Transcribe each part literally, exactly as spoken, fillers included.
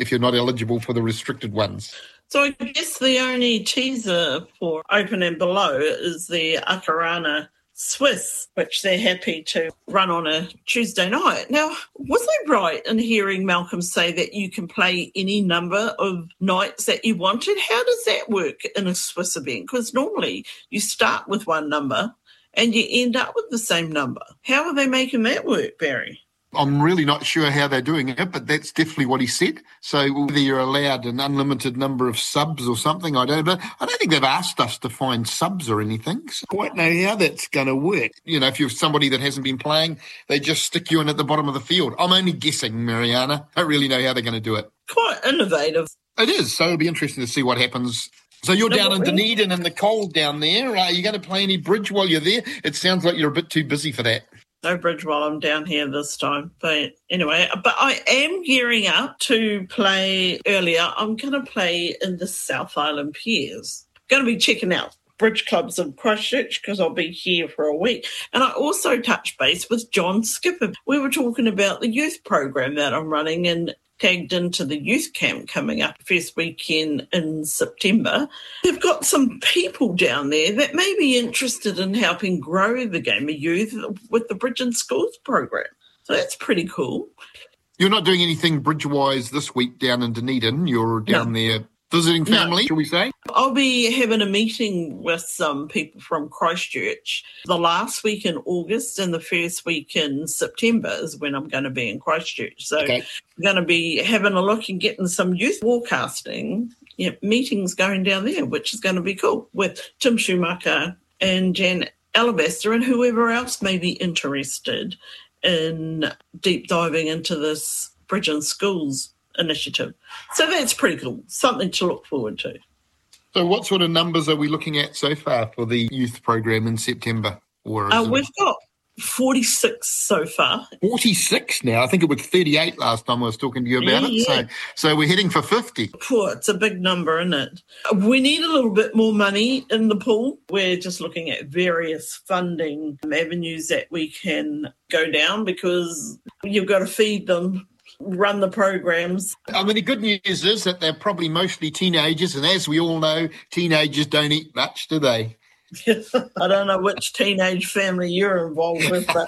if you're not eligible for the restricted ones. So I guess the only teaser for Open and Below is the Akarana Swiss, which they're happy to run on a Tuesday night. Now, was I right in hearing Malcolm say that you can play any number of nights that you wanted? How does that work in a Swiss event? Because normally you start with one number and you end up with the same number. How are they making that work, Barry? I'm really not sure how they're doing it, but that's definitely what he said. So whether you're allowed an unlimited number of subs or something, I don't know. I don't think they've asked us to find subs or anything. So I don't know how that's going to work. You know, if you're somebody that hasn't been playing, they just stick you in at the bottom of the field. I'm only guessing, Mariana. I don't really know how they're going to do it. Quite innovative. It is. So it'll be interesting to see what happens. So you're no, down in Dunedin in the cold down there. Are you going to play any bridge while you're there? It sounds like you're a bit too busy for that. No bridge while I'm down here this time. But anyway, but I am gearing up to play earlier. I'm going to play in the South Island Piers. I'm going to be checking out bridge clubs in Christchurch because I'll be here for a week. And I also touched base with John Skipper. We were talking about the youth program that I'm running and tagged into the youth camp coming up first weekend in September. They've got some people down there that may be interested in helping grow the game of youth with the Bridge in Schools program. So that's pretty cool. You're not doing anything bridge-wise this week down in Dunedin. You're down no. there visiting family, no. shall we say? I'll be having a meeting with some people from Christchurch. The last week in August and the first week in September is when I'm going to be in Christchurch. So okay. I'm going to be having a look and getting some youth forecasting yeah, meetings going down there, which is going to be cool, with Tim Schumacher and Jan Alabaster and whoever else may be interested in deep diving into this Bridge in Schools initiative. So that's pretty cool, something to look forward to. So what sort of numbers are we looking at so far for the youth program in September? Or uh, we've got forty-six so far. forty-six now? I think it was thirty-eight last time I was talking to you about yeah, it. Yeah. So, so we're heading for fifty. Poor, it's a big number, isn't it? We need a little bit more money in the pool. We're just looking at various funding avenues that we can go down because you've got to feed them, run the programs. I mean, the good news is that they're probably mostly teenagers, and as we all know, teenagers don't eat much, do they? I don't know which teenage family you're involved with, but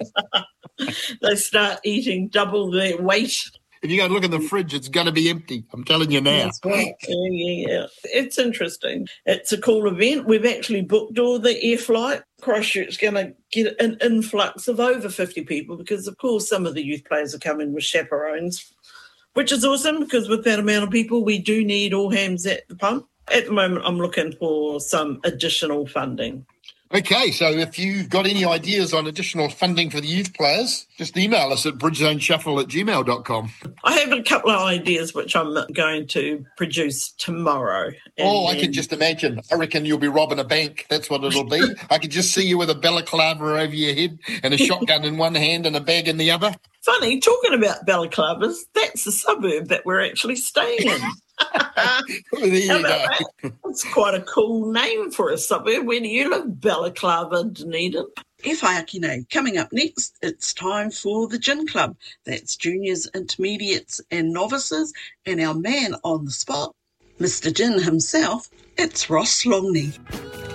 they start eating double their weight. If you go and look in the fridge, it's going to be empty. I'm telling you now. That's right. Yeah, yeah, yeah. It's interesting. It's a cool event. We've actually booked all the air flight. Christchurch is going to get an influx of over fifty people because, of course, some of the youth players are coming with chaperones, which is awesome because with that amount of people, we do need all hands at the pump. At the moment, I'm looking for some additional funding. Okay, so if you've got any ideas on additional funding for the youth players, just email us at bridgezoneshuffle at gmail dot com. I have a couple of ideas which I'm going to produce tomorrow. Oh, I can just imagine. I reckon you'll be robbing a bank. That's what it'll be. I could just see you with a balaclava over your head and a shotgun in one hand and a bag in the other. Funny, talking about balaclavas, that's the suburb that we're actually staying in. There you go. That? That's quite a cool name for a suburb. Where do you live, Balaclava, Dunedin? E whai aki nei. Coming up next, it's time for the Gin Club. That's juniors, intermediates and novices. And our man on the spot, Mister Gin himself, it's Ross Longney.